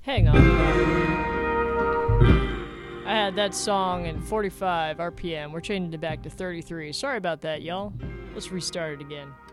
Hang on. I had that song in 45 RPM. We're changing it back to 33. Sorry about that, y'all. Let's restart it again.